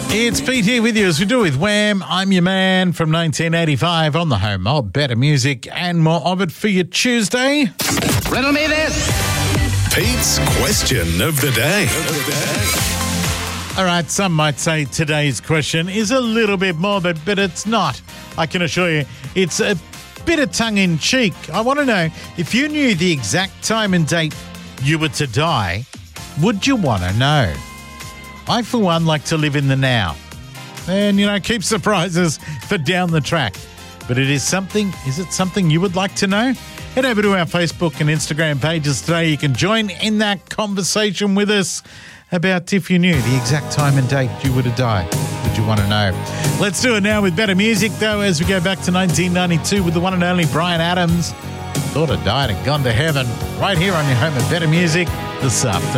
It's Pete here with you as we do with Wham! I'm Your Man from 1985 on the home of better music and more of it for your Tuesday. Riddle me this. Pete's question of the day. All right, some might say today's question is a little bit morbid, but it's not. I can assure you it's a bit of tongue-in-cheek. I want to know, if you knew the exact time and date you were to die, would you want to know? I, for one, like to live in the now and, keep surprises for down the track. But is it something you would like to know? Head over to our Facebook and Instagram pages today. You can join in that conversation with us about if you knew the exact time and date you would have died. Would you want to know? Let's do it now with better music, though, as we go back to 1992 with the one and only Bryan Adams. Thought I died and gone to heaven. Right here on your home of better music this afternoon.